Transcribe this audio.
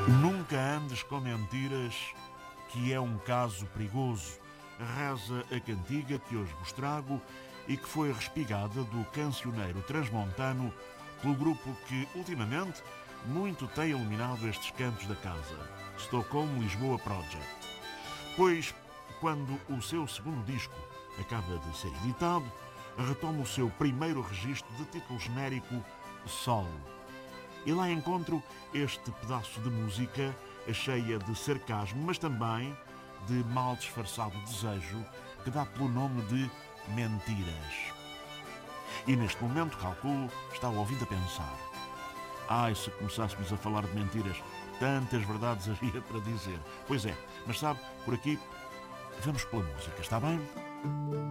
Nunca andes com mentiras, que é um caso perigoso. Reza a cantiga que hoje vos trago e que foi respigada do cancioneiro transmontano pelo grupo que, ultimamente, muito tem iluminado estes cantos da casa, Stockholm Lisboa Project. Pois, quando o seu segundo disco acaba de ser editado, retoma o seu primeiro registro de título genérico Sol. E lá encontro este pedaço de música cheia de sarcasmo, mas também de mal disfarçado desejo, que dá pelo nome de Mentiras. E neste momento, calculo, está o ouvido a pensar: ai, se começássemos a falar de mentiras, tantas verdades havia para dizer. Pois é, mas sabe, por aqui, vamos pela música, está bem?